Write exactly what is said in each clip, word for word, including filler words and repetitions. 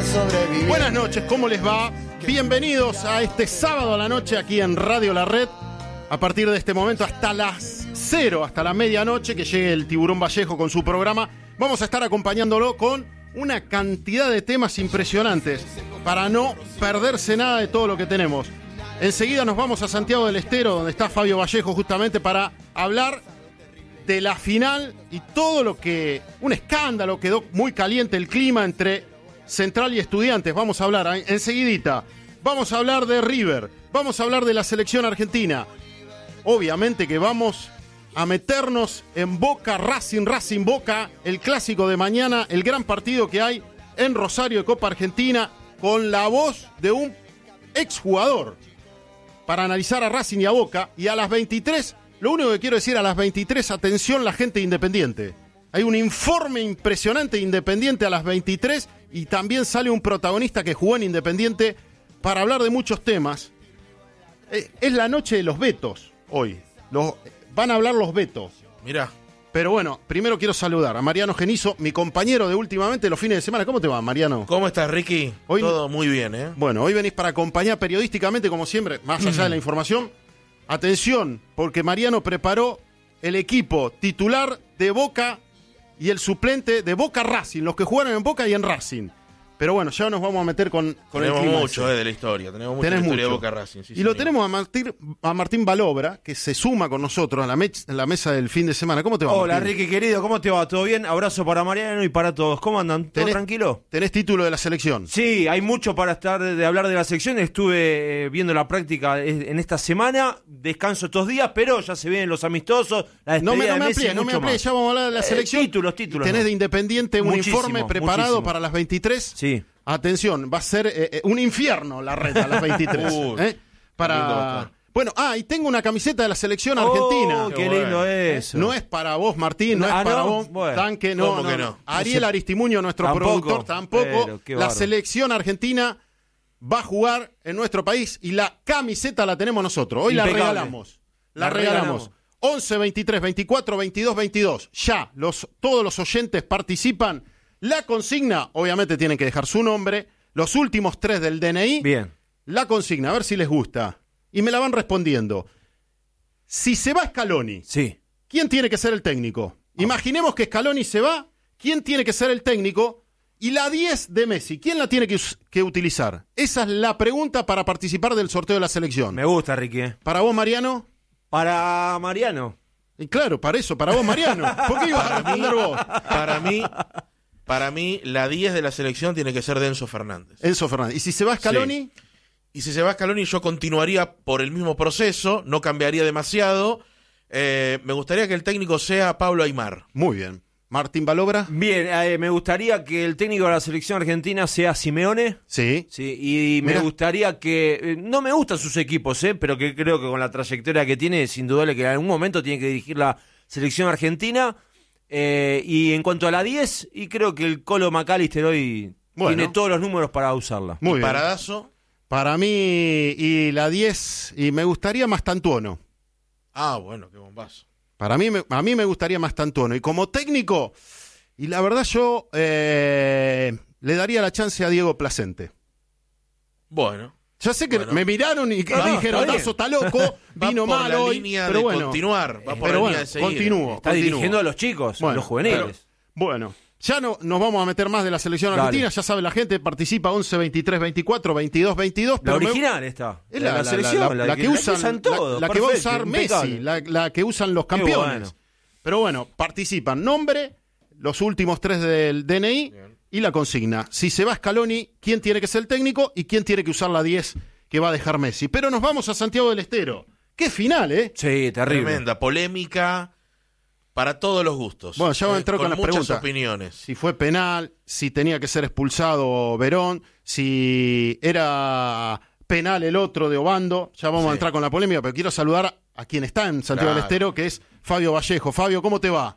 sobrevivir. Buenas noches, ¿cómo les va? Bienvenidos a este sábado a la noche aquí en Radio La Red. A partir de este momento hasta las cero, hasta la medianoche, que llegue el Tiburón Vallejo con su programa, vamos a estar acompañándolo con una cantidad de temas impresionantes para no perderse nada de todo lo que tenemos. Enseguida nos vamos a Santiago del Estero, donde está Fabio Vallejo, justamente para hablar de la final y todo lo que... Un escándalo, quedó muy caliente el clima entre Central y Estudiantes. Vamos a hablar enseguidita. Vamos a hablar de River, vamos a hablar de la selección argentina. Obviamente que vamos a meternos en Boca, Racing, Racing Boca, el clásico de mañana, el gran partido que hay en Rosario de Copa Argentina, con la voz de un exjugador, para analizar a Racing y a Boca. Y a las veintitrés, lo único que quiero decir, a las veintitrés, atención la gente de Independiente. Hay un informe impresionante de Independiente a las veintitrés y también sale un protagonista que jugó en Independiente para hablar de muchos temas. Es la noche de los vetos hoy. Los, van a hablar los vetos. Mirá. Pero bueno, primero quiero saludar a Mariano Genizo, mi compañero de últimamente los fines de semana. ¿Cómo te va, Mariano? ¿Cómo estás, Ricky? Hoy, todo muy bien, ¿eh? Bueno, hoy venís para acompañar periodísticamente, como siempre, más allá de la información. Atención, porque Mariano preparó el equipo titular de Boca y el suplente de Boca Racing, los que jugaron en Boca y en Racing. Pero bueno, ya nos vamos a meter con, con el clima. Tenemos mucho eh, de la historia, tenemos mucha historia mucho. de Boca Racing. Sí, y señor. lo tenemos a Martín, a Martín Balobra, que se suma con nosotros a la, me- en la mesa del fin de semana. ¿Cómo te va, Hola, Martín? Ricky, querido, ¿cómo te va? ¿Todo bien? Abrazo para Mariano y para todos. ¿Cómo andan? ¿Todo ¿Tenés, tranquilo? ¿Tenés título de la selección? Sí, hay mucho para estar de hablar de la selección. Estuve eh, viendo la práctica en esta semana, descanso estos días, pero ya se vienen los amistosos, la No me, despedida no me de Messi, amplíes, no me mucho amplíes, más. ya vamos a hablar de la selección. Eh, títulos, títulos. Tenés no. de Independiente un Muchísimo, informe preparado muchísimo. para las veintitrés. Sí. Atención, va a ser eh, eh, un infierno la red a las veintitrés. Uy, ¿eh? Para... Bueno, ah, y tengo una camiseta de la selección Oh, argentina. qué Qué lindo bueno. eso. No es para vos, Martín, no, Ah, es para ¿no? vos, Bueno. Tanque, no, ¿Cómo no, que no. no? Ariel Aristimuño, nuestro Tampoco, productor, tampoco. pero qué La bárbaro. selección argentina va a jugar en nuestro país y la camiseta la tenemos nosotros. Hoy Impecable. la regalamos. La, La regalamos. regalamos. once, veintitrés, veinticuatro, veintidós, veintidós. Ya, los, todos los oyentes participan. La consigna, obviamente tienen que dejar su nombre, los últimos tres del D N I. Bien. La consigna, a ver si les gusta. Y me la van respondiendo. Si se va Scaloni, Sí. ¿quién tiene que ser el técnico? Imaginemos que Scaloni se va, ¿quién tiene que ser el técnico? Y la diez de Messi, ¿quién la tiene que, us- que utilizar? Esa es la pregunta para participar del sorteo de la selección. Me gusta, Ricky. ¿eh? Para vos, Mariano. Para Mariano. Y claro, para eso, para vos, Mariano. ¿Por qué ibas a responder vos? Para mí, para mí, la diez de la selección tiene que ser Denso Fernández. Enzo Fernández. ¿Y si se va Scaloni? Sí. Y si se va Scaloni, yo continuaría por el mismo proceso, no cambiaría demasiado. Eh, me gustaría que el técnico sea Pablo Aimar. Muy bien. Martín Balobra. Bien, eh, me gustaría que el técnico de la selección argentina sea Simeone. Sí. Sí, y me Mirá. gustaría que... eh, no me gustan sus equipos, eh, pero que creo que con la trayectoria que tiene, es indudable que en algún momento tiene que dirigir la selección argentina. Eh, y en cuanto a la diez, y creo que el Colo McAllister hoy Bueno. tiene todos los números para usarla. Muy y bien. Paradazo. Para mí, y la diez, y me gustaría Mastantuono. Ah, bueno, qué bombazo. Para mí, me- a mí me gustaría Mastantuono. Y como técnico, y la verdad yo eh, le daría la chance a Diego Placente. Bueno. Ya sé que Bueno. me miraron y que No, no, dijeron, está bien. Tazo está loco, Va vino por mal la hoy. línea Pero de bueno, continuar, va por pero la bueno, línea de seguir. continúo. Está continúo. dirigiendo a los chicos, a Bueno, los juveniles. pero- bueno, ya no nos vamos a meter más de la selección Dale. argentina. Ya sabe la gente, participa once, veintitrés, veinticuatro, veintidós, veintidós. La pero me- original está. Es la, la- selección, la, la que usan, todos. la, la que va a perfecto, usar impecable. Messi, la, la que usan los Qué campeones. bueno. Pero bueno, participan nombre, los últimos tres del D N I Bien. y la consigna. Si se va Scaloni, ¿quién tiene que ser el técnico y quién tiene que usar la diez que va a dejar Messi? Pero nos vamos a Santiago del Estero. Qué final, ¿eh? Sí, terrible. Tremenda, polémica para todos los gustos. Bueno, ya vamos a entrar con las muchas preguntas. opiniones. Si fue penal, si tenía que ser expulsado Verón, si era penal el otro de Obando. Ya vamos Sí. a entrar con la polémica, pero quiero saludar a quien está en Santiago Claro. del Estero, que es Fabio Vallejo. Fabio, ¿cómo te va?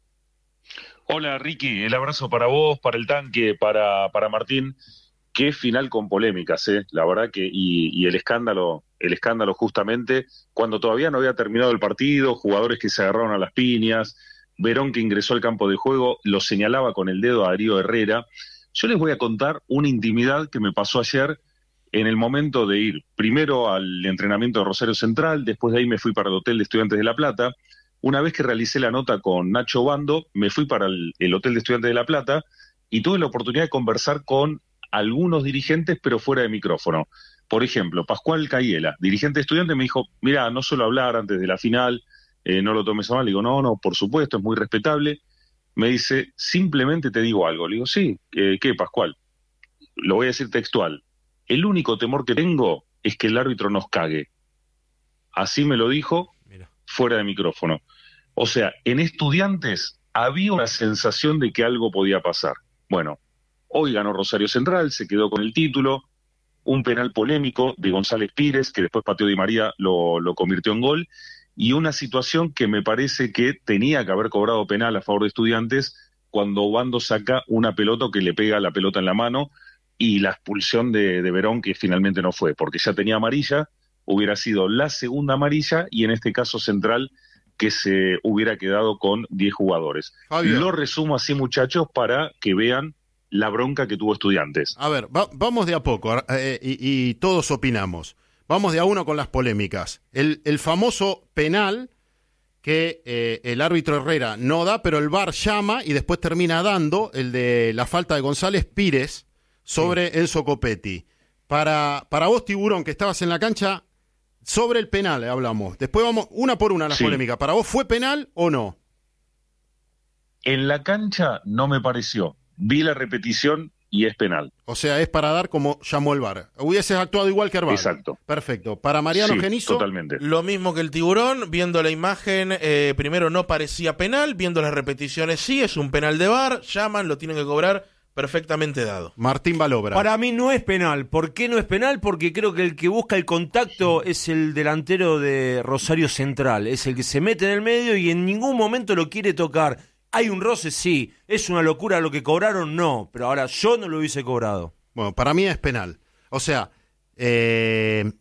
Hola Ricky, el abrazo para vos, para el tanque, para, para Martín. Qué final con polémicas, ¿eh? La verdad que, y, y el escándalo, el escándalo justamente, cuando todavía no había terminado el partido, jugadores que se agarraron a las piñas, Verón que ingresó al campo de juego, lo señalaba con el dedo a Darío Herrera, Yo les voy a contar una intimidad que me pasó ayer en el momento de ir primero al entrenamiento de Rosario Central, después de ahí me fui para el Hotel de Estudiantes de La Plata. Una vez que realicé la nota con Nacho Bando, me fui para el, el Hotel de Estudiantes de La Plata y tuve la oportunidad de conversar con algunos dirigentes, pero fuera de micrófono. Por ejemplo, Pascual Cayela, dirigente de Estudiantes, me dijo, mirá, no suelo hablar antes de la final, eh, no lo tomes a mal. Le digo, no, no, por supuesto, es muy respetable. Me dice, simplemente te digo algo. Le digo, sí, eh, ¿qué, Pascual? Lo voy a decir textual. El único temor que tengo es que el árbitro nos cague. Así me lo dijo, Mira. fuera de micrófono. O sea, en Estudiantes había una sensación de que algo podía pasar. Bueno, hoy ganó Rosario Central, se quedó con el título, un penal polémico de González Pires, que después pateó Di María, lo, lo convirtió en gol, y una situación que me parece que tenía que haber cobrado penal a favor de Estudiantes cuando Bando saca una pelota que le pega la pelota en la mano, y la expulsión de, de Verón, que finalmente no fue, porque ya tenía amarilla, hubiera sido la segunda amarilla, y en este caso Central, que se hubiera quedado con diez jugadores. Fabio. Lo resumo así, muchachos, para que vean la bronca que tuvo Estudiantes. A ver, va, vamos de a poco, eh, y, y todos opinamos. Vamos de a uno con las polémicas. El, el famoso penal que eh, el árbitro Herrera no da, pero el V A R llama y después termina dando, el de la falta de González Pires sobre sí. Enzo Copetti. Para, para vos, Tiburón, que estabas en la cancha, sobre el penal hablamos. Después vamos una por una a las sí. polémicas. ¿Para vos fue penal o no? En la cancha no me pareció. Vi la repetición y es penal. O sea, es para dar como llamó el V A R. Hubieses actuado igual que Arvalo. Exacto. Perfecto. Para Mariano sí, Genizo. Totalmente. Lo mismo que el Tiburón, viendo la imagen, eh, primero no parecía penal, viendo las repeticiones sí, es un penal de V A R, llaman, lo tienen que cobrar, perfectamente dado. Martín Balobra. Para mí no es penal. ¿Por qué no es penal? Porque creo que el que busca el contacto es el delantero de Rosario Central. Es el que se mete en el medio y en ningún momento lo quiere tocar. ¿Hay un roce? Sí. ¿Es una locura lo que cobraron? No. Pero ahora yo no lo hubiese cobrado. Bueno, para mí es penal. O sea, eh,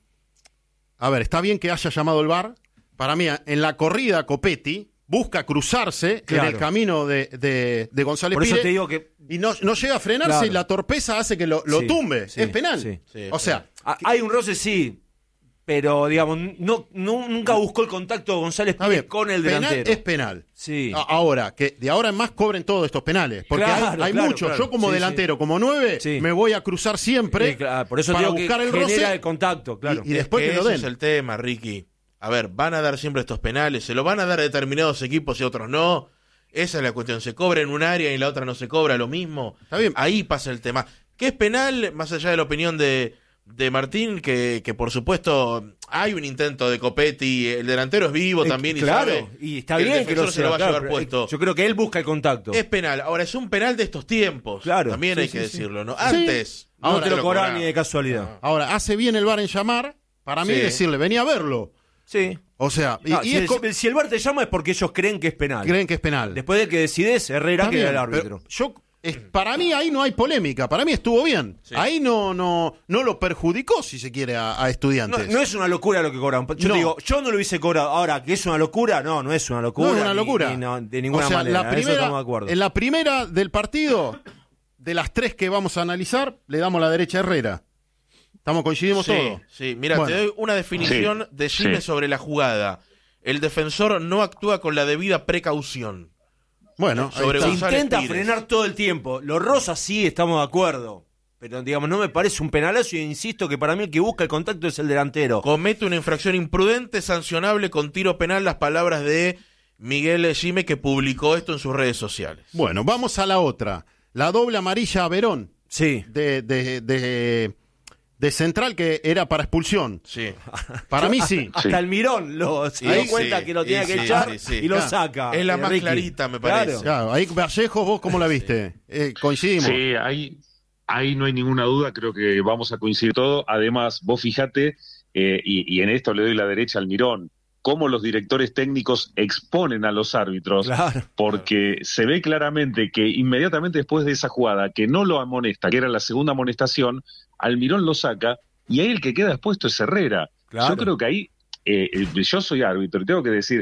a ver, está bien que haya llamado el V A R. Para mí, en la corrida Copetti busca cruzarse claro. en el camino de, de, de González Por eso Pires te digo que... y no, no llega a frenarse claro. y la torpeza hace que lo, lo sí, tumbe. Sí, es penal. Sí, sí, o sea, ah, hay un roce, sí, pero digamos, no, no nunca buscó el contacto de González Pires bien, con el delantero. Penal es penal. Sí. A, ahora, que de ahora en más cobren todos estos penales. Porque claro, hay, hay claro, muchos. Claro. Yo como sí, delantero, sí. como nueve, sí. me voy a cruzar siempre sí, claro. Por eso para digo buscar que el genera roce. el contacto, claro. Y, y después es que, que lo den. Ese es el tema, Ricky. A ver, van a dar siempre estos penales, se lo van a dar a determinados equipos y a otros no. Esa es la cuestión, se cobra en un área y en la otra no se cobra lo mismo. Está bien. Ahí pasa el tema. ¿Qué es penal? Más allá de la opinión de, de Martín, que, que por supuesto hay un intento de Copetti, el delantero es vivo también eh, y claro, sabe y está que bien el defensor que lo se lo va a claro, llevar puesto. Yo creo que él busca el contacto. Es penal. Ahora, es un penal de estos tiempos. Claro. También sí, hay sí, que sí. decirlo, ¿no? Antes. Sí. No Ahora, te lo cobraban cobraba. ni de casualidad. Ahora, hace bien el V A R en llamar, para mí Sí. decirle, vení a verlo. Sí. O sea, y, No, y si, es el, co- si el V A R te llama es porque ellos creen que es penal. creen que es penal. Después de que decides, Herrera Está queda bien, el árbitro. pero yo es, para mí ahí no hay polémica, para mí estuvo bien. Sí. Ahí no no no lo perjudicó, si se quiere, a, a No, Estudiantes. no es una locura lo que cobraron. Yo No. te digo, yo no lo hubiese cobrado. Ahora, ¿que es una locura? No, no es una locura. No es una ni- locura. ni no, de ninguna o sea, manera. la En eso primera, estamos de acuerdo. en la primera del partido, de las tres que vamos a analizar, le damos la derecha a Herrera. ¿Estamos coincidimos Sí, todos? sí. Mira, Bueno. te doy una definición Sí, de Gime sí. sobre la jugada. El defensor no actúa con la debida precaución. Bueno, ahí Sobre está. Se González intenta Pires. frenar todo el tiempo. Los Rosas sí, estamos de acuerdo. Pero, digamos, no me parece un penalazo y insisto que para mí el que busca el contacto es el delantero. Comete una infracción imprudente, sancionable con tiro penal, las palabras de Miguel Gime, que publicó esto en sus redes sociales. Bueno, vamos a la otra. La doble amarilla a Verón Sí. de, de, de, de Central, que era para expulsión. Sí. Para mí sí. Hasta el Mirón lo, se Ahí dio cuenta sí, que lo tenía y que sí, echar sí, sí. y lo Claro. saca. Es la eh, más Ricky. clarita, me parece. Claro, ahí Vallejos, vos cómo la viste. Eh, coincidimos. Sí, ahí, ahí no hay ninguna duda, creo que vamos a coincidir todo. Además, vos fijate, eh, y, y en esto le doy la derecha al Mirón, cómo los directores técnicos exponen a los árbitros, Claro. porque se ve claramente que inmediatamente después de esa jugada, que no lo amonesta, que era la segunda amonestación, Almirón lo saca, y ahí el que queda expuesto es Herrera. Claro. Yo creo que ahí, eh, eh, yo soy árbitro, y tengo que decir,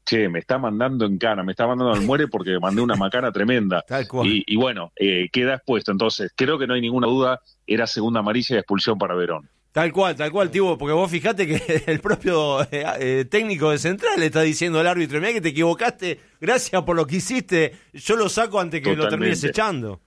che, me está mandando en cana, me está mandando al muere porque mandé una macana tremenda. Tal cual. Y, y bueno, eh, queda expuesto. Entonces, creo que no hay ninguna duda, era segunda amarilla y expulsión para Verón. Tal cual, tal cual, Tibo, porque vos fijate que el propio eh, eh, técnico de Central le está diciendo al árbitro, mirá que te equivocaste, gracias por lo que hiciste, yo lo saco antes que Totalmente. lo termines echando.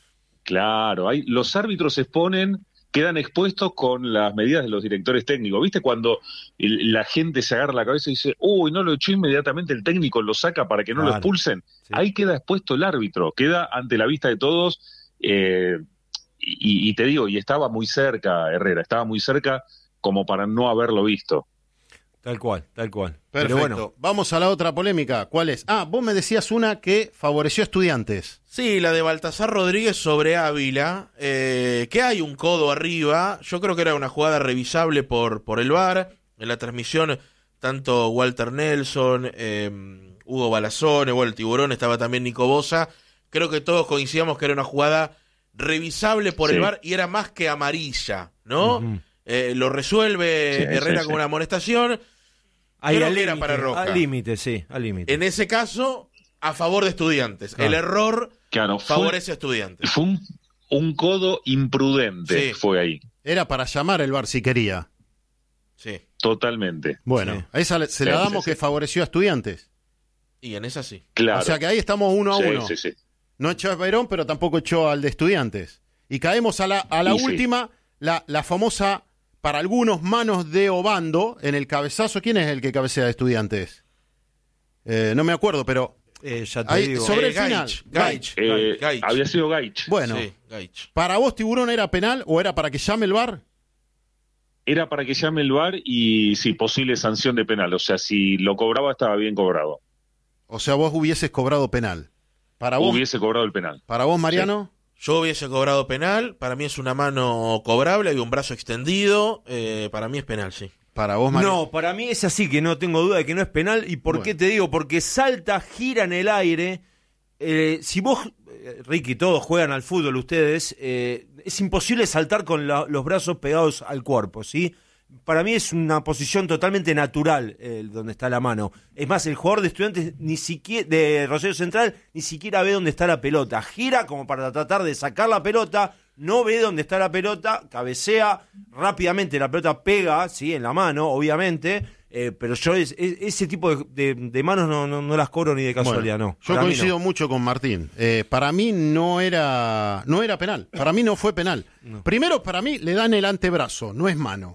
Claro, hay, los árbitros se exponen, quedan expuestos con las medidas de los directores técnicos. ¿Viste cuando el, la gente se agarra la cabeza y dice, uy, no lo echó inmediatamente el técnico, lo saca para que no Claro. lo expulsen? Sí. Ahí queda expuesto el árbitro, queda ante la vista de todos. Eh, y, y te digo, y estaba muy cerca Herrera, estaba muy cerca como para no haberlo visto. Tal cual, tal cual. Perfecto. Pero bueno, Vamos a la otra polémica. ¿Cuál es? Ah, vos me decías una que favoreció a Estudiantes. Sí, la de Baltasar Rodríguez sobre Ávila, eh, que hay un codo arriba. Yo creo que era una jugada revisable por, por el V A R. En la transmisión, tanto Walter Nelson, eh, Hugo Balazone, bueno, el Tiburón, estaba también Nico Bosa. Creo que todos coincidíamos que era una jugada revisable por Sí. el V A R y era más que amarilla, ¿no? Ujú. Eh, lo resuelve Sí, Herrera sí, con sí. una amonestación. ahí creo al que era límite, para Roja. al límite, sí, al límite. En ese caso, a favor de Estudiantes. Claro. El error Claro, fue, favorece a Estudiantes. fue un, un codo imprudente, Sí. fue ahí, Era para llamar el V A R si quería. Sí, totalmente. Bueno, Sí. a esa le- se Sí, la sí, damos sí. que favoreció a Estudiantes. y en esa sí. Claro. O sea que ahí estamos uno a Sí, uno. sí, sí. No echó a Verón, pero tampoco echó al de Estudiantes. Y caemos a la, a la Y sí. última, la, la famosa, para algunos, manos de Obando en el cabezazo. ¿Quién es el que cabecea de Estudiantes? Eh, no me acuerdo, pero Eh, ya te ahí, digo. sobre Eh, el final. Gaich, Gaich, Eh, Gaich. había sido Gaich. Bueno, Sí, Gaich. ¿para vos, Tiburón, era penal o era para que llame el V A R? Era para que llame el V A R y, si posible, sanción de penal. O sea, si lo cobraba, estaba bien cobrado. O sea, vos hubieses cobrado penal. ¿Para vos, Hubiese cobrado el penal. para vos Mariano? Yo hubiese cobrado penal. Para mí es una mano cobrable. Hay un brazo extendido. eh, para mí es penal, sí. Para vos, Mariano. No, para mí es así, que no tengo duda de que no es penal. ¿Y por Bueno. qué te digo? Porque salta, gira en el aire. Eh, si vos, eh, Ricky, todos juegan al fútbol ustedes, eh, es imposible saltar con la- los brazos pegados al cuerpo, ¿sí? Para mí es una posición totalmente natural eh, donde está la mano. Es más, el jugador de Estudiantes ni siquiera de Rosario Central ni siquiera ve dónde está la pelota. Gira como para tratar de sacar la pelota, no ve dónde está la pelota, cabecea rápidamente, la pelota pega, sí, en la mano, obviamente. eh, pero yo es, es- ese tipo de, de- de manos no, no, no las cobro ni de casualidad, Bueno, no. Yo Para mí coincido no. mucho con Martín. Eh, para mí no era, no era penal. Para mí no fue penal. Primero, para mí le dan el antebrazo, no es mano.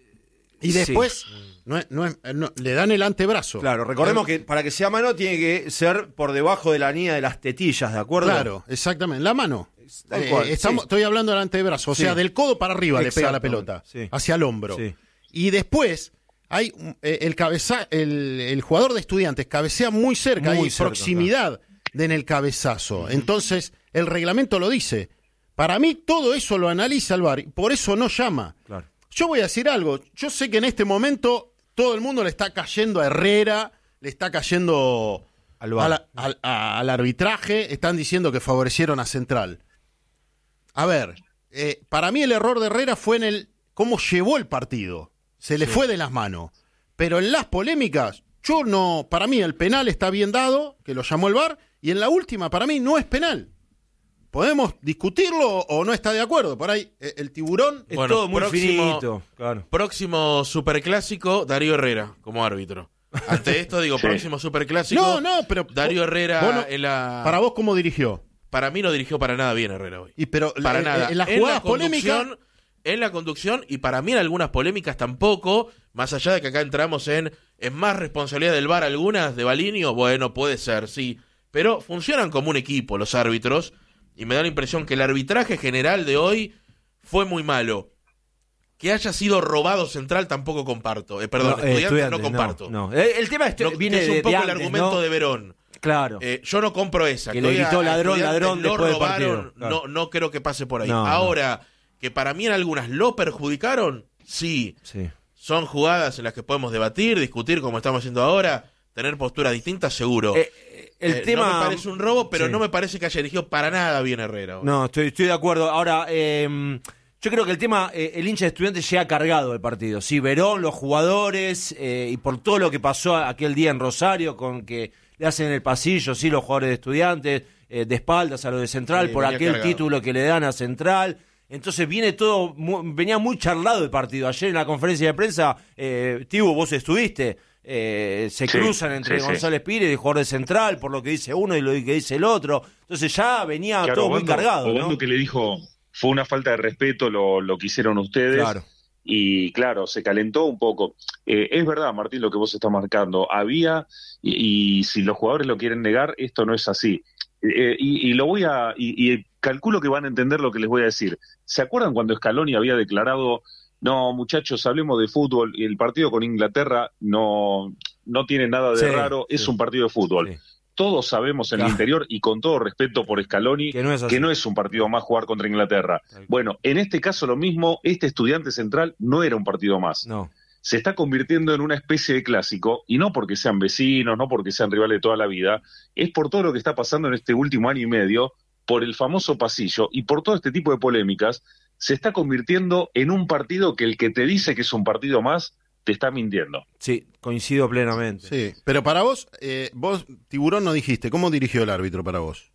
Y Sí. después no es- no es- eh, no, le dan el antebrazo. Claro, recordemos que para que sea mano tiene que ser por debajo de la línea de las tetillas, ¿de acuerdo? Claro, exactamente. La mano. Tal Eh, cual, estamos, sí. Estoy hablando del antebrazo, o Sí. sea, del codo para arriba le pega la Exactamente, pelota, sí. hacia el hombro. Sí. Y después hay un- eh, el cabeza, el, el jugador de Estudiantes cabecea muy cerca, Muy hay cerca, proximidad de en el cabezazo. Entonces, el reglamento lo dice. Para mí, todo eso lo analiza el V A R, y por eso no llama. Claro. Yo voy a decir algo. Yo sé que en este momento todo el mundo le está cayendo a Herrera, le está cayendo Al V A R. a la- al, a- al arbitraje, están diciendo que favorecieron a Central. A ver, eh, para mí el error de Herrera fue en el cómo llevó el partido. Se le fue de las manos. Pero en las polémicas, yo no, para mí el penal está bien dado, que lo llamó el V A R, y en la última, para mí, no es penal. ¿Podemos discutirlo o no está de acuerdo? Por ahí, eh, el Tiburón... Es Bueno, todo muy próximo- finito, claro. Próximo superclásico, Darío Herrera como árbitro. Ante esto digo, Sí. próximo superclásico. No, no, pero... Darío Herrera vos no- en la. Para vos, ¿cómo dirigió? Para mí no dirigió para nada bien Herrera hoy. Y pero Para eh, nada. en las En jugadas la conducción, polémicas... En la conducción, y para mí en algunas polémicas tampoco, más allá de que acá entramos en, en más responsabilidad del V A R algunas, de Balinio, bueno, puede ser, sí. Pero funcionan como un equipo los árbitros, y me da la impresión que el arbitraje general de hoy fue muy malo. Que haya sido robado Central tampoco comparto. Eh, perdón, No, eh, estudiantes, Estudiantes, no comparto. No, no. El, el tema es, No, viene que es un de, poco de el antes, argumento ¿no? de Verón. Claro. Eh, yo no compro esa. Que le hoy a- gritó a ladrón, Estudiantes ladrón lo después del robaron, partido, claro. No, no creo que pase por ahí. No, no. Ahora, que para mí en algunas lo perjudicaron, sí. Sí. Son jugadas en las que podemos debatir, discutir como estamos haciendo ahora, tener posturas distintas, seguro. Eh, eh, el Eh, tema... No me parece un robo, pero Sí. no me parece que haya elegido para nada bien Herrera hoy. No, estoy, estoy de acuerdo. Ahora, eh, Yo creo que el tema, eh, el hincha de Estudiantes llega cargado del partido. Sí, Verón, los jugadores, eh, y por todo lo que pasó aquel día en Rosario, con que le hacen en el pasillo, sí, los jugadores de Estudiantes, eh, de espaldas a los de Central, Sí, por venía aquel cargado. título que le dan a Central. Entonces viene todo, mu- venía muy charlado el partido. Ayer en la conferencia de prensa, eh, Tibu, vos estuviste, eh, se Sí, cruzan entre sí, sí. González Pires y el jugador de Central, por lo que dice uno y lo que dice el otro. Entonces ya venía Claro, todo muy Obando- cargado, Obando ¿no? que le dijo, fue una falta de respeto lo, lo que hicieron ustedes. Claro. Y claro, se calentó un poco. Eh, es verdad, Martín, lo que vos estás marcando. Había, y, y si los jugadores lo quieren negar, esto no es así. Eh, y, y lo voy a, y, y calculo que van a entender lo que les voy a decir. ¿Se acuerdan cuando Scaloni había declarado, no, muchachos, hablemos de fútbol, y el partido con Inglaterra no, no tiene nada de Sí, raro, es sí. un partido de fútbol? Sí. Todos sabemos en Claro. el interior, y con todo respeto por Scaloni, Que no es así. que no es un partido más jugar contra Inglaterra. Bueno, en este caso lo mismo, este Estudiante Central no era un partido más. No. Se está convirtiendo en una especie de clásico, y no porque sean vecinos, no porque sean rivales de toda la vida, es por todo lo que está pasando en este último año y medio, por el famoso pasillo y por todo este tipo de polémicas, se está convirtiendo en un partido que el que te dice que es un partido más, te está mintiendo. Sí, coincido plenamente. Sí, pero para vos, eh, vos, Tiburón, no dijiste. ¿Cómo dirigió el árbitro para vos?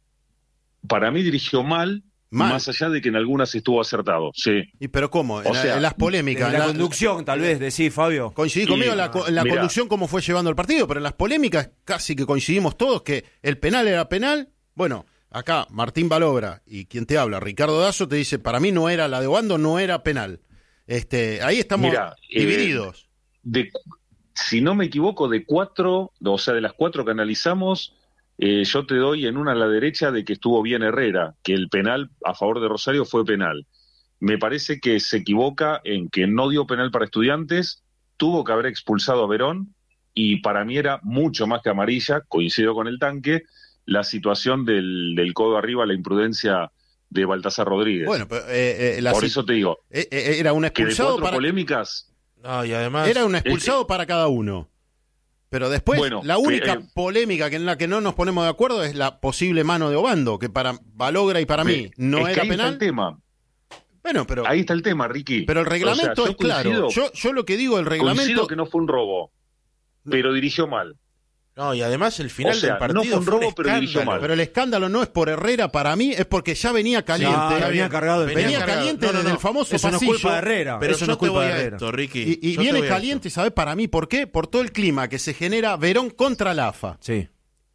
Para mí dirigió mal, Mal. más allá de que en algunas estuvo acertado, sí. ¿Y pero cómo? En, O la- sea, en las polémicas. En en la la- conducción, tal vez, decís, Fabio. Coincidí Y- conmigo en la, co- en la Mirá. conducción cómo fue llevando el partido, pero en las polémicas casi que coincidimos todos que el penal era penal. Bueno, acá Martín Balobra y quien te habla, Ricardo Dazo, te dice, para mí no era la de Obando, no era penal. Este, ahí estamos Mirá, eh, divididos. De, si no me equivoco, de cuatro, o sea, de las cuatro que analizamos, eh, yo te doy en una a la derecha de que estuvo bien Herrera, que el penal a favor de Rosario fue penal. Me parece que se equivoca en que no dio penal para Estudiantes, tuvo que haber expulsado a Verón, y para mí era mucho más que amarilla, coincido con el Tanque, la situación del, del codo arriba, la imprudencia de Baltasar Rodríguez. Bueno, pero, eh, eh, la Por si- eso te digo, eh, eh, era un que de expulsado cuatro para polémicas... No, y además. era un expulsado para cada uno. Pero después, Bueno, la única eh, polémica que en la que no nos ponemos de acuerdo es la posible mano de Obando, que para Balogra y para mí no es que era ahí está penal. el tema. Bueno, pero, Ahí está el tema, Ricky. pero el reglamento O sea, yo es claro. coincido- Yo, yo lo que digo, el Coincido reglamento... que no fue un robo, pero dirigió mal. No, y además el final O sea, del partido no fue un robo, pero dirigió escándalo. mal. Pero el escándalo no es por Herrera, para mí es porque ya venía caliente. Ah, Ya venía cargado de venía Venía cargado. caliente No, no, desde no. el famoso Eso no es pasillo. culpa de Herrera. Pero Eso yo no es te culpa voy de a Herrera. esto, Ricky. Y, y Yo te viene voy a caliente, esto. ¿sabes para mí por qué? Por todo el clima que se genera Verón contra la A F A. Sí.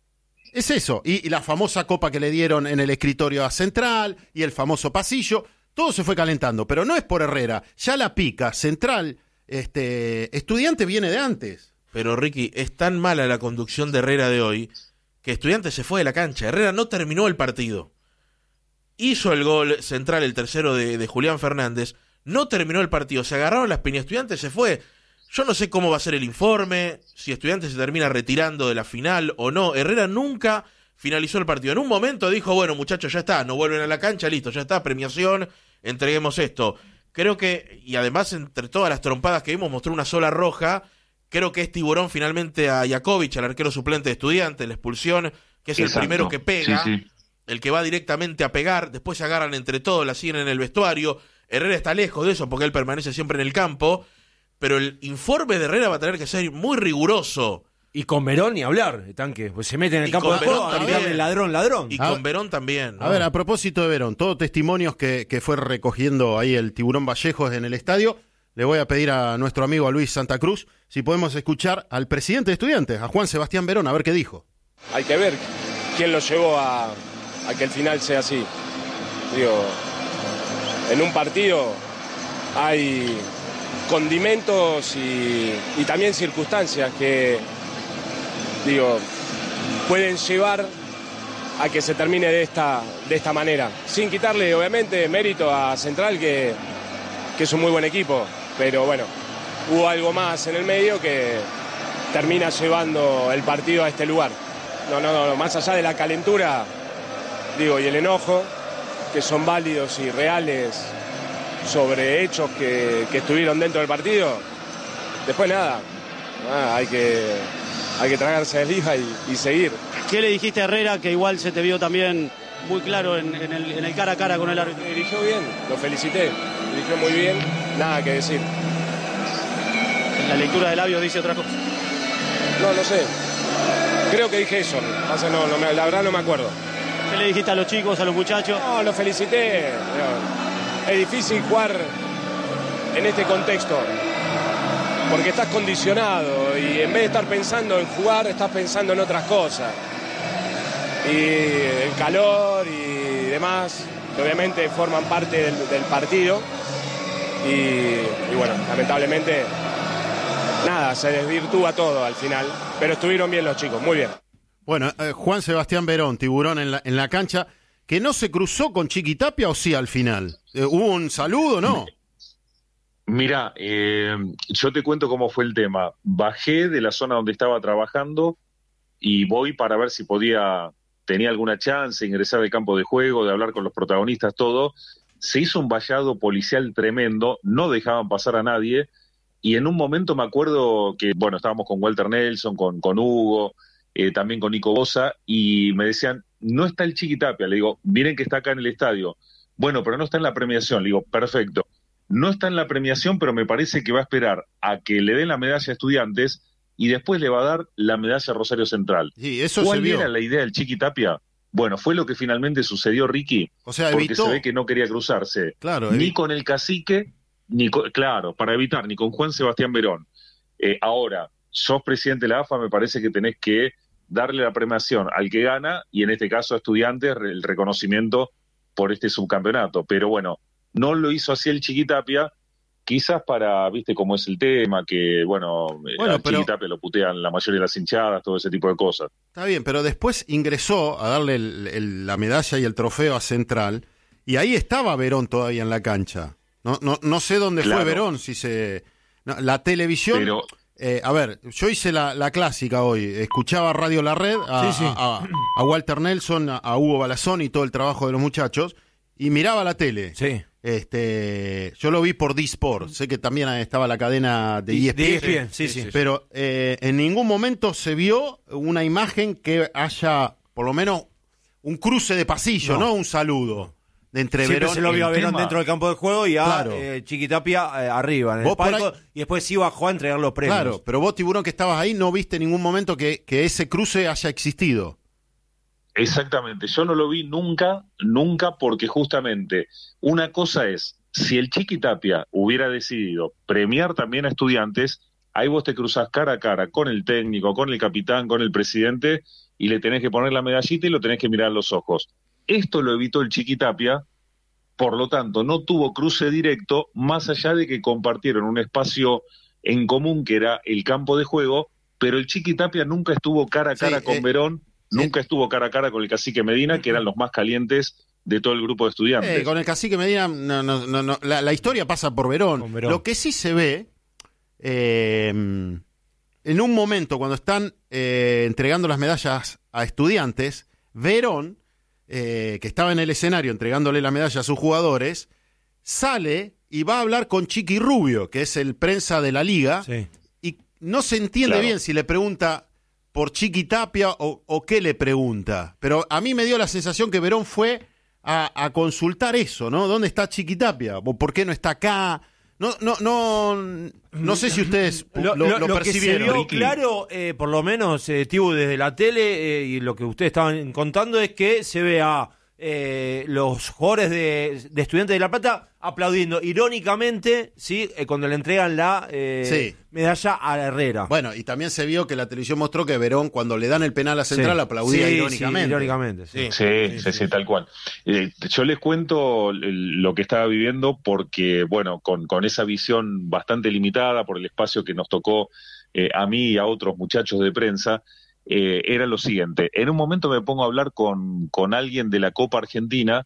Es eso. Y, y la famosa copa que le dieron en el escritorio a Central y el famoso pasillo. Todo se fue calentando, pero no es por Herrera. Ya la pica Central, este, Estudiante viene de antes. Pero Ricky, es tan mala la conducción de Herrera de hoy que Estudiantes se fue de la cancha. Herrera no terminó el partido. Hizo el gol Central, el tercero de, de Julián Fernández. No terminó el partido. Se agarraron las piñas. Estudiantes se fue. Yo no sé cómo va a ser el informe, si Estudiantes se termina retirando de la final o no. Herrera nunca finalizó el partido. En un momento dijo, bueno, muchachos, ya está, no vuelven a la cancha, listo, ya está, premiación, entreguemos esto. Creo que, y además entre todas las trompadas que vimos, mostró una sola roja. Creo que es Tiburón finalmente a Jakovic, al arquero suplente de Estudiantes, la expulsión, que es el Exacto. primero que pega, Sí, sí. el que va directamente a pegar, después se agarran entre todos, la siguen en el vestuario. Herrera está lejos de eso porque él permanece siempre en el campo, pero el informe de Herrera va a tener que ser muy riguroso. Y con Verón ni hablar, el Tanque. Pues se mete en el Y campo con de juego Verón a gritarle también. ladrón, ladrón. Y Ah, con Verón también. A ver, a propósito de Verón, todos testimonios que, que fue recogiendo ahí el Tiburón Vallejos en el estadio, le voy a pedir a nuestro amigo a Luis Santa Cruz si podemos escuchar al presidente de Estudiantes, a Juan Sebastián Verón, a ver qué dijo. Hay que ver quién lo llevó a, a que el final sea así. Digo, en un partido hay condimentos y, y también circunstancias que, digo, pueden llevar a que se termine de esta, de esta manera. Sin quitarle, obviamente, mérito a Central, que, que es un muy buen equipo, pero bueno, hubo algo más en el medio que termina llevando el partido a este lugar. No, no, no, más allá de la calentura, digo, y el enojo, que son válidos y reales sobre hechos que, que estuvieron dentro del partido, después nada, nada, hay que, hay que tragarse de lija y, y seguir. ¿Qué le dijiste a Herrera, que igual se te vio también muy claro en, en, el, en el cara a cara con el árbitro. Dirigió bien, lo felicité, dirigió muy bien, nada que decir. La lectura de labios dice otra cosa. No, no sé. Creo que dije eso. Pasa, no, no me, la verdad no me acuerdo. ¿Qué le dijiste a los chicos, a los muchachos? No, lo felicité. No. Es difícil jugar en este contexto. Porque estás condicionado y en vez de estar pensando en jugar, estás pensando en otras cosas. Y el calor y demás, obviamente forman parte del, del partido. Y, y bueno, lamentablemente... Nada, se desvirtúa todo al final, pero estuvieron bien los chicos, muy bien. Bueno, eh, Juan Sebastián Verón, Tiburón en la, en la cancha, que no se cruzó con Chiquitapia o sí al final. Eh, ¿Hubo un saludo, no? Mira, eh, yo te cuento cómo fue el tema. Bajé de la zona donde estaba trabajando y voy para ver si podía, tenía alguna chance de ingresar al campo de juego, de hablar con los protagonistas, todo. Se hizo un vallado policial tremendo, no dejaban pasar a nadie. Y en un momento me acuerdo que, bueno, estábamos con Walter Nelson, con, con Hugo, eh, también con Nico Bosa, y me decían, no está el Chiquitapia. Le digo, miren que está acá en el estadio. Bueno, pero no está en la premiación. Le digo, perfecto. No está en la premiación, pero me parece que va a esperar a que le den la medalla a Estudiantes y después le va a dar la medalla a Rosario Central. Sí, eso ¿Cuál se vio. era la idea del Chiquitapia? Bueno, fue lo que finalmente sucedió, Ricky, O sea, porque evitó. se ve que no quería cruzarse Claro, ni evi- con el cacique, ni con, claro, para evitar, ni con Juan Sebastián Verón. Eh, ahora, sos presidente de la A F A, me parece que tenés que darle la premiación al que gana, y en este caso a Estudiantes, el reconocimiento por este subcampeonato. Pero bueno, no lo hizo así el Chiquitapia, quizás para, viste cómo es el tema, que bueno, Bueno, al pero- Chiquitapia lo putean la mayoría de las hinchadas, todo ese tipo de cosas. Está bien, pero después ingresó a darle el- el- la medalla y el trofeo a Central, y ahí estaba Verón todavía en la cancha. No, no, no sé dónde Claro. fue Verón, si se... no, la televisión... Pero Eh, a ver, yo hice la, la clásica hoy. Escuchaba Radio La Red, a, Sí, sí. a- a- a Walter Nelson, a, a Hugo Balazón y todo el trabajo de los muchachos, y miraba la tele. Sí. Este, yo lo vi por D-Sport. Sé que también estaba la cadena de E S P N. De E S P N, sí, sí. Pero eh, en ningún momento se vio una imagen que haya, por lo menos, un cruce de pasillo, No. ¿no? Un saludo de entre Siempre Verón se lo vio a el Verón tema- dentro del campo de juego y a Claro. eh, Chiquitapia eh, arriba, en el Vos por palco, ahí- y después sí bajó a entregar los premios. Claro, pero vos, Tiburón, que estabas ahí, no viste en ningún momento que, que ese cruce haya existido. exactamente, yo no lo vi nunca, nunca, porque justamente una cosa es, si el Chiquitapia hubiera decidido premiar también a Estudiantes, ahí vos te cruzás cara a cara con el técnico, con el capitán, con el presidente, y le tenés que poner la medallita y lo tenés que mirar a los ojos. Esto lo evitó el Chiquitapia, por lo tanto, no tuvo cruce directo, más allá de que compartieron un espacio en común que era el campo de juego, pero el Chiquitapia nunca estuvo cara a Sí, cara con eh, Verón, nunca estuvo cara a cara con el cacique Medina, que eran los más calientes de todo el grupo de estudiantes. Eh, con el cacique Medina, no, no, no, no, la, la historia pasa por Verón. Con Verón. Lo que sí se ve, eh, en un momento cuando están eh, entregando las medallas a Estudiantes, Verón, eh, que estaba en el escenario entregándole la medalla a sus jugadores, sale y va a hablar con Chiqui Rubio, que es el prensa de la liga, Sí. y no se entiende Claro. bien si le pregunta por Chiqui Tapia o, o qué le pregunta. Pero a mí me dio la sensación que Verón fue a, a consultar eso, ¿no? ¿Dónde está Chiqui Tapia? ¿O ¿Por qué no está acá? No, no, no, no sé si ustedes lo, lo, lo que se percibieron. vio Ricky. claro, eh, por lo menos, eh, Tibu, desde la tele, eh, y lo que ustedes estaban contando es que se ve a eh, los jugadores de, de Estudiantes de La Plata aplaudiendo irónicamente, ¿sí? Eh, cuando le entregan la eh, Sí. medalla a Herrera. Bueno, y también se vio que la televisión mostró que Verón, cuando le dan el penal a Central, Sí. aplaudía Sí, irónicamente. sí, irónicamente, sí. Sí, sí, sí, tal cual. Eh, yo les cuento el- lo que estaba viviendo porque, bueno, con, con esa visión bastante limitada por el espacio que nos tocó eh, a mí y a otros muchachos de prensa, eh, era lo siguiente. En un momento me pongo a hablar con, con alguien de la Copa Argentina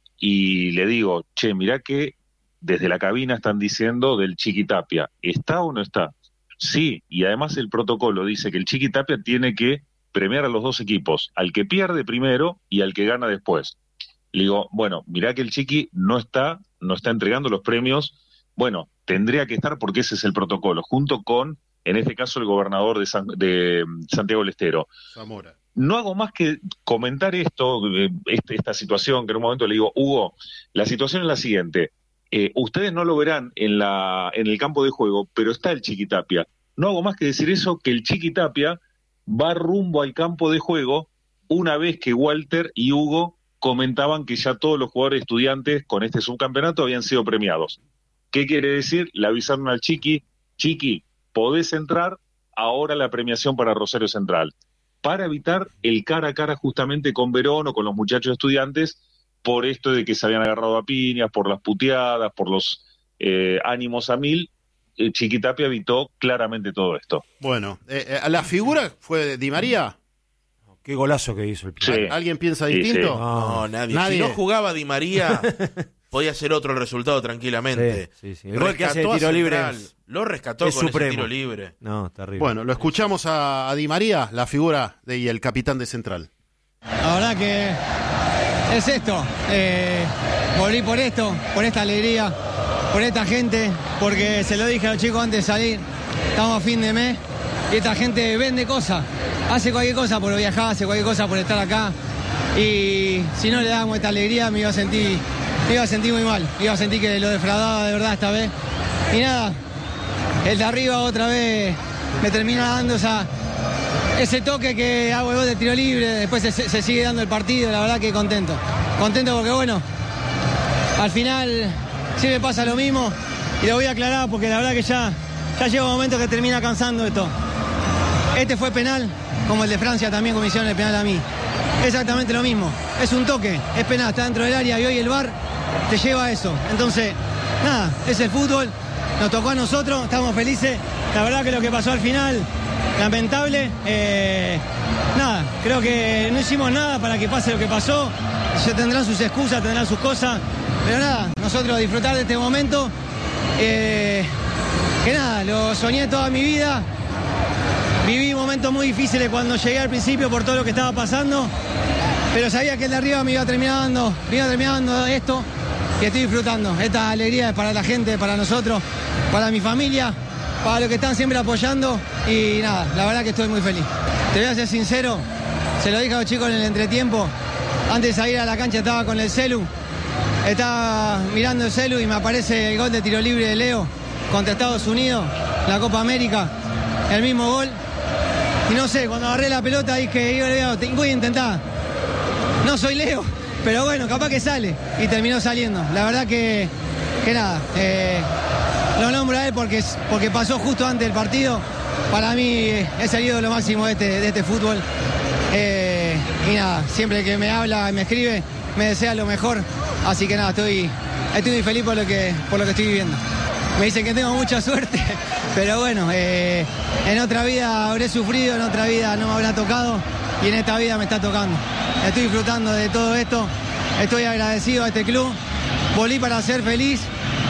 y le digo, che, mirá que desde la cabina están diciendo del Chiquitapia, ¿está o no está? Sí, y además el protocolo dice que el Chiquitapia tiene que premiar a los dos equipos, al que pierde primero y al que gana después. Le digo, bueno, mirá que el Chiqui no está, no está entregando los premios, bueno, tendría que estar porque ese es el protocolo, junto con, en este caso, el gobernador de, San- de Santiago del Estero. Zamora. no hago más que comentar esto, eh, este, esta situación, que en un momento le digo, Hugo, la situación es la siguiente, eh, ustedes no lo verán en, la, en el campo de juego, pero está el Chiqui Tapia. No hago más que decir eso, que el Chiqui Tapia va rumbo al campo de juego una vez que Walter y Hugo comentaban que ya todos los jugadores estudiantes con este subcampeonato habían sido premiados. ¿Qué quiere decir? Le avisaron al Chiqui, Chiqui, podés entrar, ahora la premiación para Rosario Central, para evitar el cara a cara justamente con Verón o con los muchachos estudiantes, por esto de que se habían agarrado a piñas, por las puteadas, por los eh, ánimos a mil. eh, Chiqui Tapia evitó claramente todo esto. Bueno, eh, eh, ¿la figura fue Di María? Qué golazo que hizo el Sí. pibe. ¿Alguien piensa Sí, distinto? sí. No, nadie. Nadie. Si no jugaba Di María, podía ser otro el resultado tranquilamente. Sí, sí, sí. El gol que hace de Rescató a tiro libre Central, es- lo rescató es con supremo. ese tiro libre. No, terrible. Bueno, lo escuchamos a, a Di María, la figura de, y el capitán de Central. La verdad que es esto, eh, volví por esto, por esta alegría, por esta gente, porque se lo dije a los chicos antes de salir, estamos a fin de mes y esta gente vende cosas, hace cualquier cosa por viajar, hace cualquier cosa por estar acá y si no le damos esta alegría me iba a sentir, me iba a sentir muy mal, me iba a sentir que lo defraudaba de verdad esta vez y nada, el de arriba otra vez me termina dando esa... ese toque que hago el gol de tiro libre, después se, se sigue dando el partido, la verdad que contento. Contento porque bueno, al final siempre pasa lo mismo y lo voy a aclarar porque la verdad que ya, ya llega un momento que termina cansando esto. Este fue penal, como el de Francia también como hicieron el penal a mí. Exactamente lo mismo, es un toque, es penal, está dentro del área y hoy el V A R te lleva a eso. Entonces, nada, es el fútbol, nos tocó a nosotros, estamos felices. La verdad que lo que pasó al final... lamentable, eh, nada, creo que no hicimos nada para que pase lo que pasó, ya tendrán sus excusas, tendrán sus cosas, pero nada, nosotros disfrutar de este momento, eh, que nada, lo soñé toda mi vida, viví momentos muy difíciles cuando llegué al principio por todo lo que estaba pasando, pero sabía que el de arriba me iba terminando, me iba terminando esto y estoy disfrutando, esta alegría es para la gente, para nosotros, para mi familia, para los que están siempre apoyando y nada, la verdad que estoy muy feliz. Te voy a ser sincero, se lo dije a los chicos en el entretiempo, antes de salir a la cancha estaba con el celu, estaba mirando el celu y me aparece el gol de tiro libre de Leo contra Estados Unidos, la Copa América, el mismo gol. Y no sé, cuando agarré la pelota dije, yo voy a intentar, no soy Leo, pero bueno, capaz que sale y terminó saliendo. La verdad que, que nada, eh, lo nombro a él porque, porque pasó justo antes del partido. Para mí es el ídolo máximo de este, de este fútbol. Eh, y nada, siempre que me habla, me escribe, me desea lo mejor. Así que nada, estoy, estoy muy feliz por lo, que, por lo que estoy viviendo. Me dicen que tengo mucha suerte, pero bueno, eh, en otra vida habré sufrido, en otra vida no me habrá tocado y en esta vida me está tocando. Estoy disfrutando de todo esto, estoy agradecido a este club, volví para ser feliz.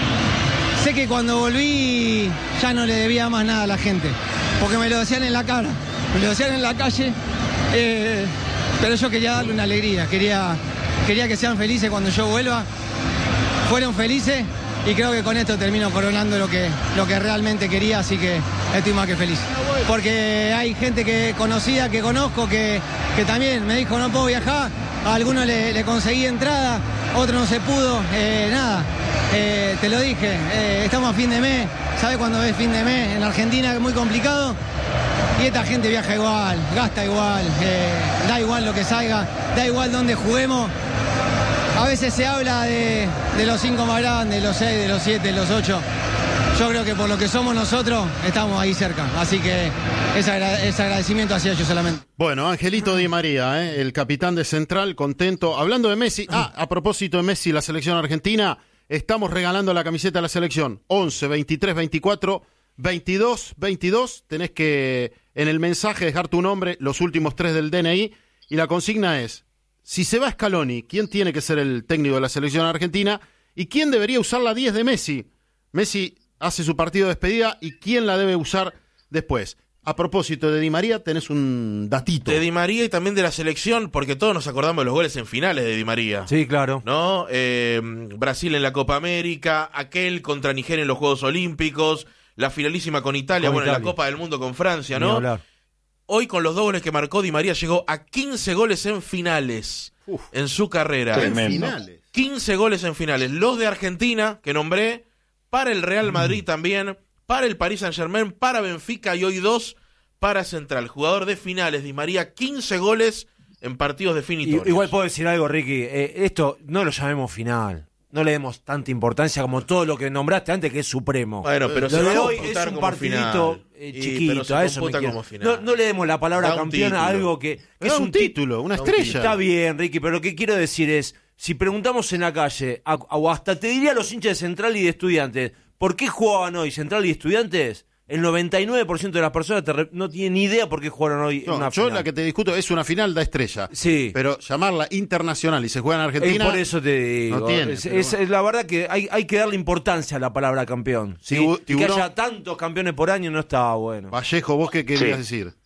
Sé que cuando volví ya no le debía más nada a la gente, porque me lo decían en la cara, me lo decían en la calle, eh, pero yo quería darle una alegría, quería, quería que sean felices cuando yo vuelva, fueron felices y creo que con esto termino coronando lo que, lo que realmente quería, así que estoy más que feliz. Porque hay gente que conocida, que conozco, que, que también me dijo no puedo viajar, a algunos le, le conseguí entrada, otro no se pudo, eh, nada. Eh, te lo dije, eh, estamos a fin de mes, ¿sabes cuándo es fin de mes? En Argentina es muy complicado y esta gente viaja igual, gasta igual, eh, da igual lo que salga, da igual dónde juguemos. A veces se habla de, de los cinco más grandes, de los seis, de los siete, de los ocho. Yo creo que por lo que somos nosotros estamos ahí cerca, así que ese, agra- ese agradecimiento hacia ellos solamente. Bueno, Angelito Di María, ¿eh? El capitán de Central, contento. Hablando de Messi, ah, a propósito de Messi, la selección argentina, estamos regalando la camiseta de la selección. once, veintitrés, veinticuatro, veintidós, veintidós. Tenés que en el mensaje dejar tu nombre, los últimos tres del D N I. Y la consigna es, si se va Scaloni, ¿quién tiene que ser el técnico de la selección argentina? ¿Y quién debería usar la diez de Messi? Messi hace su partido de despedida y quién la debe usar después. A propósito de Di María, tenés un datito. De Di María y también de la selección, porque todos nos acordamos de los goles en finales de Di María. Sí, claro. ¿No? Eh, Brasil en la Copa América, aquel contra Nigeria en los Juegos Olímpicos, la finalísima con Italia, Con bueno, Italia. en la Copa del Mundo con Francia, Ni ¿no? hablar. Hoy con los dos goles que marcó Di María llegó a quince goles en finales Uf, en su carrera. En finales. quince goles en finales. Los de Argentina, que nombré, para el Real Madrid mm. también, para el Paris Saint-Germain, para Benfica y hoy dos para Central. Jugador de finales, Di María, quince goles en partidos definitorios. Igual puedo decir algo, Ricky. Eh, esto no lo llamemos final. No le demos tanta importancia como todo lo que nombraste antes, que es supremo. Bueno, pero lo se de va hoy a es un como partidito final. chiquito, Y, a eso me quiero. No, no le demos la palabra campeón a algo que, que es un, un título, una estrella. Está bien, Ricky, pero lo que quiero decir es, si preguntamos en la calle, a, o hasta te diría a los hinchas de Central y de Estudiantes, ¿por qué jugaban hoy Central y Estudiantes? El noventa y nueve por ciento de las personas te re, no tienen ni idea por qué jugaron hoy no, una yo final. La que te discuto es una final da estrella. Sí. Pero llamarla internacional y se juega en Argentina. Eh, por eso te digo. No tiene, es, es, bueno. es la verdad que hay, hay que darle importancia a la palabra campeón. ¿sí? Tibu, y que haya tantos campeones por año no está bueno. Vallejo, ¿vos qué querías sí. decir?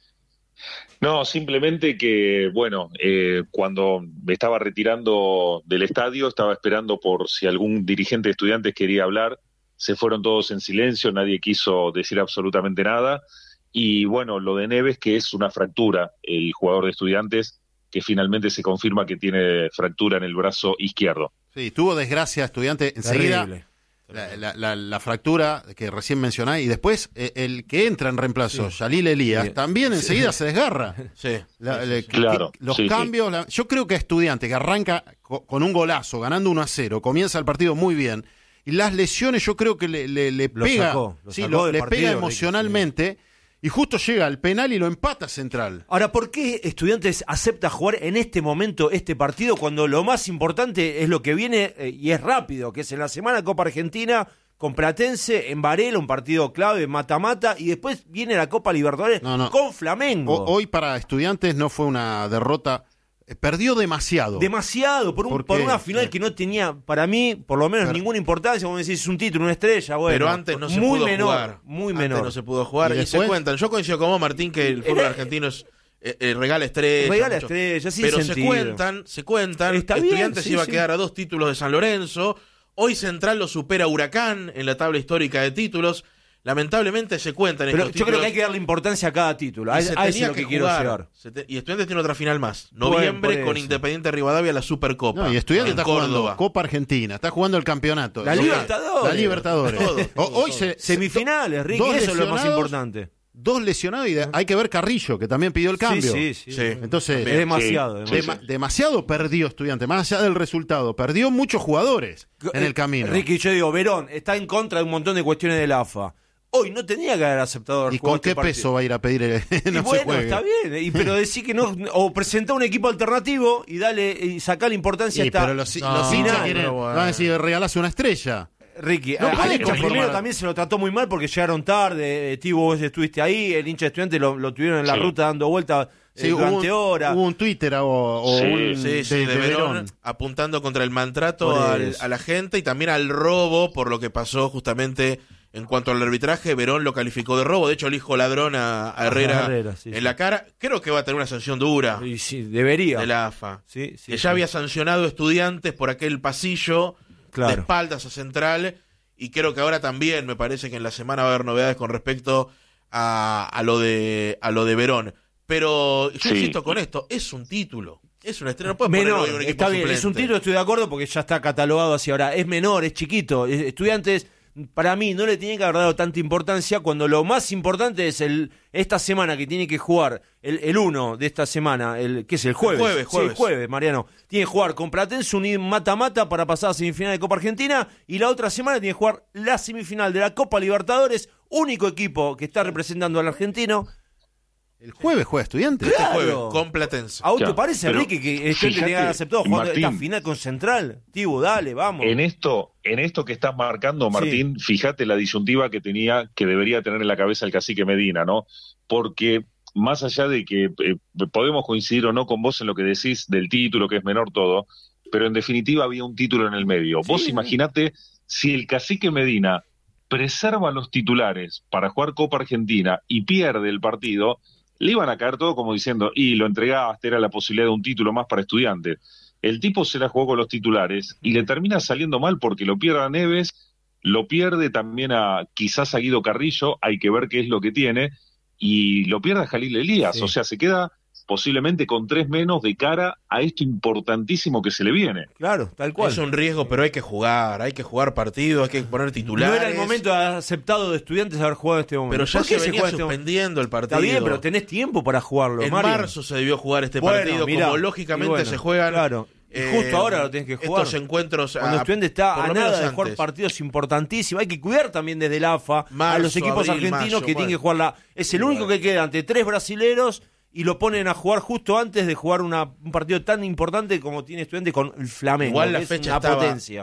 No, simplemente que, bueno, eh, cuando me estaba retirando del estadio, estaba esperando por si algún dirigente de Estudiantes quería hablar. Se fueron todos en silencio, nadie quiso decir absolutamente nada. Y bueno, lo de Neves, que es una fractura, el jugador de Estudiantes, que finalmente se confirma que tiene fractura en el brazo izquierdo. Sí, tuvo desgracia Estudiante enseguida. La, la, la, la fractura que recién mencioné, y después eh, el que entra en reemplazo, sí. Yalil Elías, sí. también enseguida sí. se desgarra. Sí. La, sí, la, sí. Que, claro, los sí, cambios, sí. La, yo creo que Estudiante, que arranca co, con un golazo, ganando uno a cero, comienza el partido muy bien, y las lesiones yo creo que le, le, le lo pega, sacó, lo sí, sacó lo, del le partido, pega emocionalmente. Sí. Y justo llega al penal y lo empata Central. Ahora, ¿por qué Estudiantes acepta jugar en este momento este partido cuando lo más importante es lo que viene eh, y es rápido, que es en la semana Copa Argentina con Platense, en Varela, un partido clave, mata-mata, y después viene la Copa Libertadores no, no. con Flamengo? O, hoy para Estudiantes no fue una derrota, eh, perdió demasiado. Demasiado, por, un, por, por una final eh. que no tenía, para mí, por lo menos Pero, ninguna importancia, como decís, es un título, una estrella, bueno. Pero antes no se muy pudo menor, jugar. Muy antes menor. no se pudo jugar, y, y, y se cuentan. Yo coincido con vos, Martín, que el fútbol argentino es... Eh, eh, regala estrellas, regala estrellas, sí, pero sentido. se cuentan, se cuentan. Está Estudiantes bien, sí, iba sí. a quedar a dos títulos de San Lorenzo. Hoy Central lo supera Huracán en la tabla histórica de títulos. Lamentablemente se cuentan pero estos yo títulos. creo que hay que darle importancia a cada título. A, a eso es lo que, que quiero llegar. Te, y Estudiantes tiene otra final más. Noviembre bueno, con Independiente Rivadavia la Supercopa. No, y Estudiantes está Córdoba. jugando Copa Argentina, está jugando el campeonato. La Libertadores. La Libertadores. Todo, todo, Hoy se, semifinales, Ricky, eso es lo más importante. Dos lesionados y de, hay que ver Carrillo, que también pidió el cambio. Sí, sí, sí. sí. Entonces, es demasiado. Sí, demasiado. demasiado perdió Estudiante, más allá del resultado. Perdió muchos jugadores en el camino. Ricky, yo digo, Verón está en contra de un montón de cuestiones del A F A. Hoy no tenía que haber aceptado. ¿Y con qué este peso va a ir a pedir? El, no y bueno, está bien, y, pero decir que no, o presentá un equipo alternativo y dale y sacar la importancia. Sí, esta pero los, no, los hinchas no, quieren, no, van a decir, regalás una estrella. Ricky, no al hincha primero también se lo trató muy mal porque llegaron tarde. Tibo, vos estuviste ahí, el hincha de Estudiantes lo, lo tuvieron en la sí. ruta dando vueltas eh, sí, durante hubo un, horas. Hubo un Twitter o, o sí, un sí, sí, de, de, de Verón, Verón apuntando contra el maltrato al, a la gente y también al robo por lo que pasó justamente en cuanto al arbitraje. Verón lo calificó de robo, de hecho el hijo ladrón a, a Herrera, a Herrera sí, en sí. la cara. Creo que va a tener una sanción dura. Y sí, debería. De la A F A. Sí, sí, que sí. ya había sancionado Estudiantes por aquel pasillo claro. de espaldas a Central. Y creo que ahora también me parece que en la semana va a haber novedades con respecto a, a lo de a lo de Verón. Pero yo sí. insisto con esto, es un título, es una estrella. No puedes menor, poner hoy un equipo está bien, suplente. Es un título, estoy de acuerdo porque ya está catalogado hacia ahora. Es menor, es chiquito. Estudiantes, para mí, no le tiene que haber dado tanta importancia cuando lo más importante es el esta semana que tiene que jugar el, el uno de esta semana, el ¿qué es el jueves? El jueves, jueves. Sí, el jueves, Mariano. Tiene que jugar con Platense un mata-mata para pasar a semifinal de Copa Argentina y la otra semana tiene que jugar la semifinal de la Copa Libertadores, único equipo que está representando al argentino. El jueves juega Estudiantes. Claro. Este jueves, con Platense. ¿A vos te parece, Ricky, que Estudiantes tenía que haber aceptado jugando esta final con Central? Tibo, dale, vamos. En esto, en esto que estás marcando, Martín, sí. fíjate la disyuntiva que tenía, que debería tener en la cabeza el cacique Medina, ¿no? Porque más allá de que eh, podemos coincidir o no con vos en lo que decís del título, que es menor todo, pero en definitiva había un título en el medio. Sí. Vos imaginate si el cacique Medina preserva los titulares para jugar Copa Argentina y pierde el partido, le iban a caer todo como diciendo, y lo entregaste, era la posibilidad de un título más para Estudiantes. El tipo se la jugó con los titulares y le termina saliendo mal porque lo pierde a Neves, lo pierde también a quizás a Guido Carrillo, hay que ver qué es lo que tiene, y lo pierde a Jalil Elías, Sí. o sea, se queda posiblemente con tres menos de cara a esto importantísimo que se le viene. Claro, tal cual. Es un riesgo, pero hay que jugar, hay que jugar partidos, hay que poner titulares. No era el momento aceptado de Estudiantes haber jugado en este momento. Pero ya ¿Por qué se venía juega este suspendiendo el partido. Está bien, pero tenés tiempo para jugarlo, En Mario. marzo se debió jugar este Bueno, partido, mirá, como lógicamente y bueno, se juegan. Claro. Y eh, justo ahora lo tenés que jugar. Estos encuentros. Cuando a- Estudiantes está por a lo nada menos de jugar antes. partidos importantísimos. Hay que cuidar también desde el A F A a Marzo, los equipos abril, argentinos mayo, que bueno. tienen que jugar la. Es el Sí, único bueno. que queda ante tres brasileros y lo ponen a jugar justo antes de jugar una, un partido tan importante como tiene Estudiantes con el Flamengo. Igual la que es fecha una estaba, potencia.